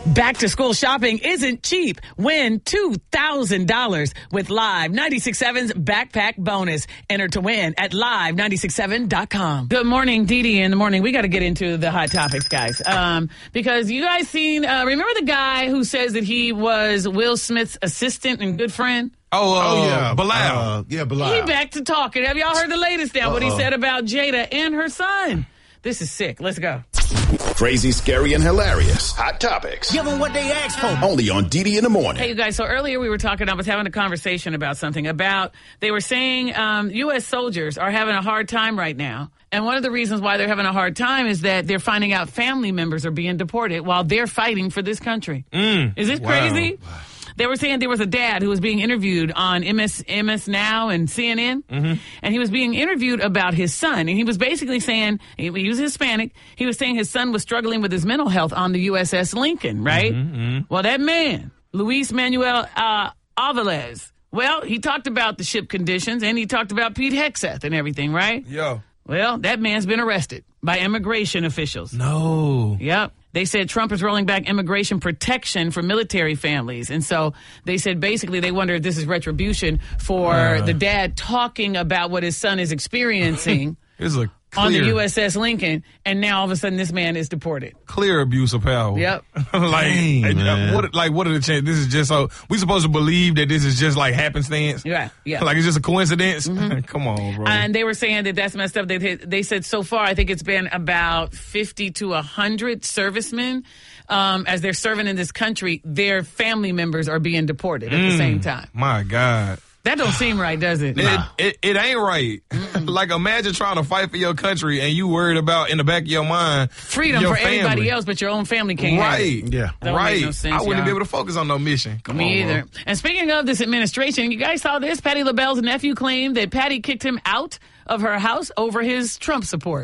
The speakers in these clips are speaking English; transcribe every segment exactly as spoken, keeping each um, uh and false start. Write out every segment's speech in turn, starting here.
Back to school shopping isn't cheap. Win two thousand dollars with Live ninety-six point seven's Backpack Bonus. Enter to win at live ninety-six point seven dot com. Good morning, Dee Dee. In the morning, we got to get into the hot topics, guys. Um, because you guys seen, uh, remember the guy who says that he was Will Smith's assistant and good friend? Oh, uh, oh yeah, Bilal. Uh, yeah, Bilal. He back to talking. Have y'all heard the latest now? Uh-oh. What he said about Jada and her son? This is sick. Let's go. Crazy, scary, and hilarious. Hot topics. Give them what they asked for. Only on Dee Dee in the morning. Hey, you guys. So earlier we were talking, I was having a conversation about something about, they were saying um, U S soldiers are having a hard time right now. And one of the reasons why they're having a hard time is that they're finding out family members are being deported while they're fighting for this country. Mm, is this wow. crazy? They were saying there was a dad who was being interviewed on M S, M S Now and C N N, mm-hmm. and he was being interviewed about his son. And he was basically saying, he was Hispanic, he was saying his son was struggling with his mental health on the U S S Lincoln, right? Mm-hmm, mm-hmm. Well, that man, Luis Manuel uh, Aviles, well, he talked about the ship conditions, and he talked about Pete Hegseth and everything, right? Yeah. Well, that man's been arrested by immigration officials. No. Yep. They said Trump is rolling back immigration protection for military families. And so they said basically they wonder if this is retribution for uh, the dad talking about what his son is experiencing it's a clear, on the U S S Lincoln. And now all of a sudden this man is deported. Clear abuse of power. Yep. like, Dang, uh, what, like, what are the chances? This is just so, we supposed to believe that this is just like happenstance? Yeah, yeah. Like it's just a coincidence? Mm-hmm. Come on, bro. And they were saying that that's messed up. They, they said so far, I think it's been about fifty to one hundred servicemen. Um, as they're serving in this country, their family members are being deported at mm, the same time. My God. That don't seem right, does it? It, it, it ain't right. Like, imagine trying to fight for your country and you worried about, in the back of your mind, freedom your for family. Everybody else, but your own family can't right. have it. Yeah. That right. Make no sense, I wouldn't y'all. be able to focus on no mission. Come Me on, either. Bro. And speaking of this administration, you guys saw this? Patti LaBelle's nephew claimed that Patti kicked him out of her house over his Trump support.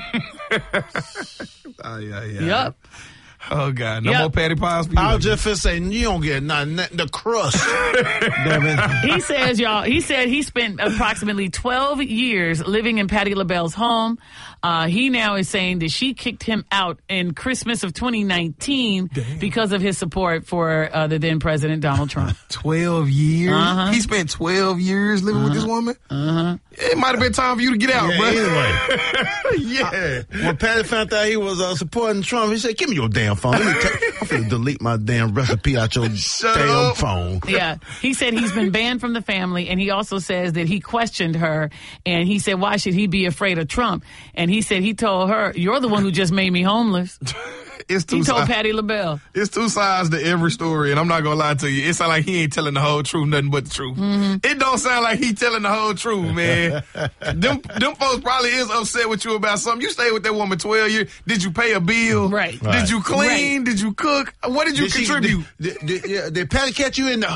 oh, yeah, yeah. Yep. Oh, God. No yep. more Patty Pies. I was just finna say, you don't get nothing. The crust. Damn it. He says, y'all, he said he spent approximately twelve years living in Patti LaBelle's home. Uh, he now is saying that she kicked him out in Christmas of twenty nineteen Damn. Because of his support for uh, the then President Donald Trump. twelve years? Uh-huh. He spent twelve years living uh-huh. with this woman? Uh-huh. It might have been time for you to get out, yeah, bro. Anyway. yeah. I, when Patty found out he was uh, supporting Trump, he said, give me your damn phone. Let me take, I'm finna delete my damn recipe out your Shut damn up. phone. Yeah. He said he's been banned from the family, and he also says that he questioned her, and he said, why should he be afraid of Trump? And he said he told her, you're the one who just made me homeless. It's two he told sides. Patti LaBelle. It's two sides to every story, and I'm not gonna lie to you. It sounds like he ain't telling the whole truth, nothing but the truth. Mm-hmm. It don't sound like he telling the whole truth, man. them them folks probably is upset with you about something. You stayed with that woman twelve years. Did you pay a bill? Right. Right. Did you clean? Right. Did you cook? What did you Did she- contribute? Did, did, did, yeah, did Patty catch you in the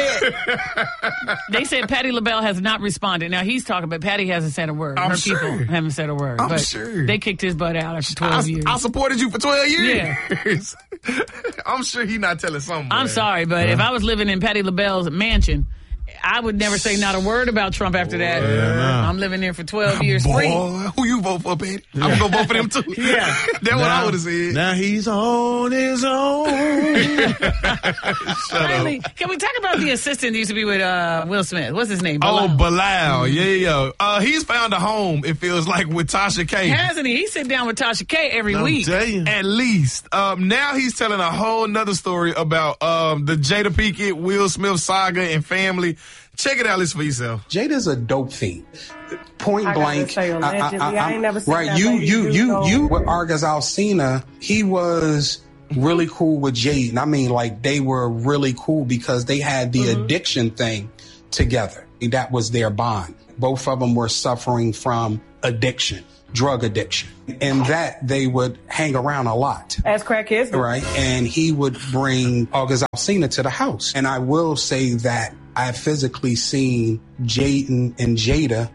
hubby? They said Patti LaBelle has not responded. Now he's talking, but Patty hasn't said a word. I'm Her sure. people haven't said a word. I'm but sure. They kicked his butt out after twelve I, years. I supported you for twelve years. Yeah. I'm sure he not telling something. I'm man. sorry, but if I was living in Patti LaBelle's mansion, I would never say not a word about Trump after that. Yeah, no. I'm living there for twelve years Boy, free. who you vote for, Patty? I'm gonna vote for them too. Yeah. That's what I would have said. Now he's on his own. Finally, can we talk about the assistant that used to be with uh, Will Smith? What's his name? Oh, Bilal. Bilal. Yeah, yeah. Uh, he's found a home, it feels like, with Tasha K. Hasn't he? He sit down with Tasha K every I'm week. telling you. At least. Um, now he's telling a whole nother story about um, the Jada Pinkett, Will Smith saga and family. Check it out, listen for yourself. Jada's a dope fiend. Point I gotta blank. say, allegedly. I ain't never seen right, that you, lady you, do you, so. you. With Argos Alsina, he was really cool with Jade. And I mean, like, they were really cool because they had the Mm-hmm. addiction thing together. That was their bond. Both of them were suffering from addiction, drug addiction. And that they would hang around a lot. As crackheads. Right. And he would bring August Alsina to the house. And I will say that I've physically seen Jaden and Jada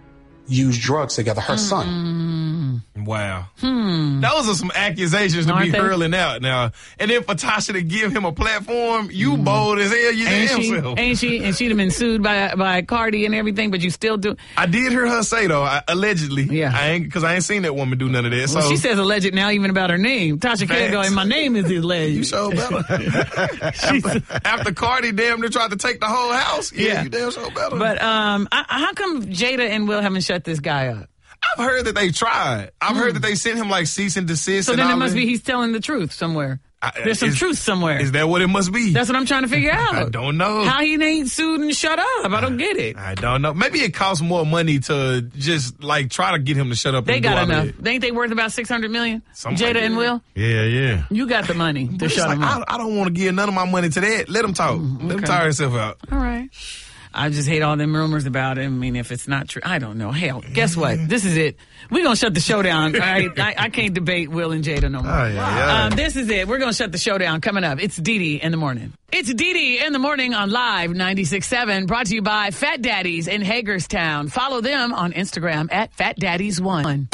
use drugs together. Her mm. son. Wow. Hmm. Those are some accusations to Aren't be they? hurling out now. And then for Tasha to give him a platform, you mm. bold as hell. You ain't damn she, self. Ain't she? And she'd have been sued by by Cardi and everything, but you still do. I did hear her say, though, I, allegedly. Yeah. I ain't, because I ain't seen that woman do none of that. Well, So she says alleged now even about her name. Tasha can't go, and my name is alleged. You sure better. after, after Cardi damn near tried to take the whole house. Yeah, Yeah. you damn sure better. But um, I, how come Jada and Will haven't shut this guy up? I've heard that they tried. I've Mm. heard that they sent him like cease and desist. So and then all it must that. be he's telling the truth somewhere. I, There's some is, truth somewhere. Is that what it must be? That's what I'm trying to figure out. I don't know. How he ain't sued and shut up. I don't get it. I don't know. Maybe it costs more money to just like try to get him to shut up. They and do got all enough. of that. Ain't they worth about six hundred million? Something Jada like and that. Will? Yeah, yeah. You got the money to But it's shut like, him up. I, I don't want to give none of my money to that. Let him talk. Mm, Let him okay. tire himself out. All right. I just hate all them rumors about him. I mean, if it's not true, I don't know. Hell, guess what? This is it. We're going to shut the show down. All right? I, I can't debate Will and Jada no more. Oh, yeah, yeah. Um, this is it. We're going to shut the show down. Coming up, it's Dee Dee in the morning. It's Dee Dee in the morning on Live ninety-six point seven, brought to you by Fat Daddies in Hagerstown. Follow them on Instagram at Fat Daddies one.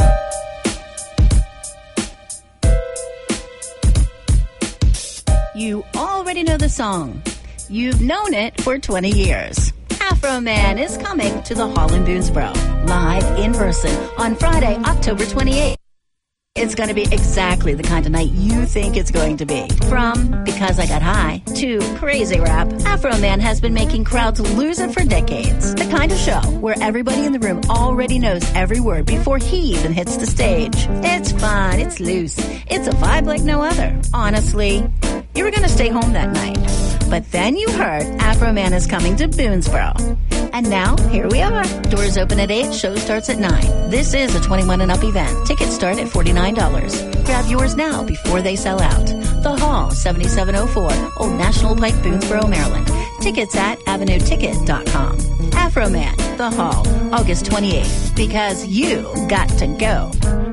You already know the song. You've known it for twenty years. Afro Man is coming to the Hall in Boonesboro, live in person on Friday, October twenty-eighth. It's going to be exactly the kind of night you think it's going to be. From Because I Got High to Crazy Rap, Afro Man has been making crowds lose it for decades. The kind of show where everybody in the room already knows every word before he even hits the stage. It's fun, it's loose, it's a vibe like no other. Honestly, you were going to stay home that night. But then you heard Afro Man is coming to Boonesboro. And now, here we are. Doors open at eight, show starts at nine. This is a twenty-one and up event. Tickets start at forty-nine dollars. Grab yours now before they sell out. The Hall, seventy-seven oh four, Old National Pike, Boonesboro, Maryland. Tickets at avenue ticket dot com. Afro Man, The Hall, August twenty-eighth. Because you got to go.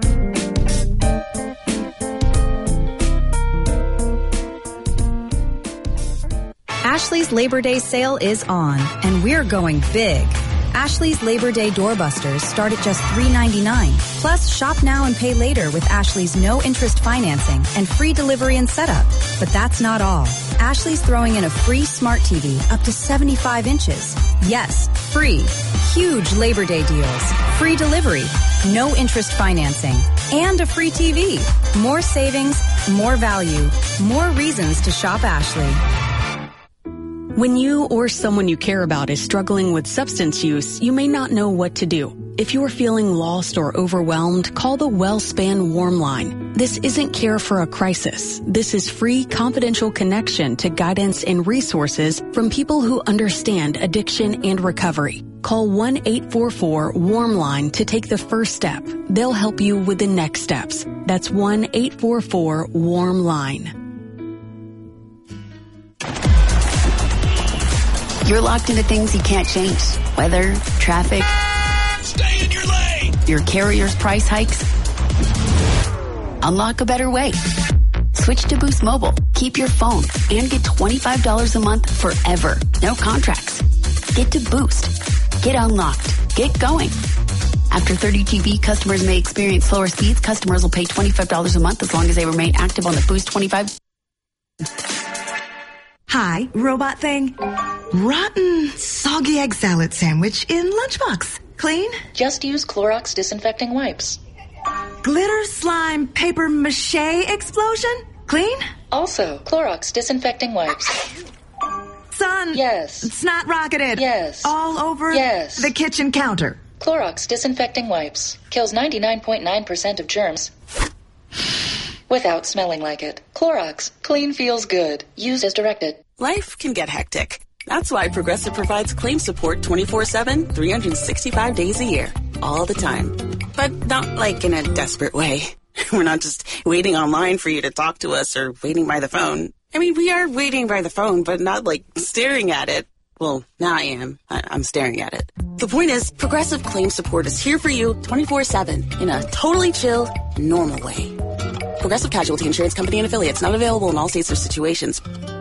Ashley's Labor Day sale is on, and we're going big. Ashley's Labor Day doorbusters start at just three ninety-nine. Plus, shop now and pay later with Ashley's no-interest financing and free delivery and setup. But that's not all. Ashley's throwing in a free smart T V up to seventy-five inches. Yes, free. Huge Labor Day deals. Free delivery. No-interest financing. And a free T V. More savings, more value, more reasons to shop Ashley. When you or someone you care about is struggling with substance use, you may not know what to do. If you are feeling lost or overwhelmed, call the WellSpan Warm Line. This isn't care for a crisis. This is free, confidential connection to guidance and resources from people who understand addiction and recovery. Call one eight four four warm line to take the first step. They'll help you with the next steps. That's one eight four four warm line. You're locked into things you can't change. Weather, traffic. Stay in your lane. Your carrier's price hikes. Unlock a better way. Switch to Boost Mobile. Keep your phone and get twenty-five dollars a month forever. No contracts. Get to Boost. Get unlocked. Get going. After thirty G B, customers may experience slower speeds. Customers will pay twenty-five dollars a month as long as they remain active on the Boost twenty-five. Hi, robot thing. Rotten, soggy egg salad sandwich in lunchbox. Clean? Just use Clorox disinfecting wipes. Glitter slime paper mache explosion? Clean? Also, Clorox disinfecting wipes. Son. Yes. Snot rocketed. Yes. All over yes. the kitchen counter. Clorox disinfecting wipes. Kills ninety-nine point nine percent of germs without smelling like it. Clorox. Clean feels good. Use as directed. Life can get hectic. That's why Progressive provides claim support twenty-four seven, three hundred sixty-five days a year. All the time. But not like in a desperate way. We're not just waiting online for you to talk to us or waiting by the phone. I mean, we are waiting by the phone, but not like staring at it. Well, now I am. I- I'm staring at it. The point is, Progressive claim support is here for you twenty-four seven in a totally chill, normal way. Progressive Casualty Insurance Company and Affiliates. Not available in all states or situations.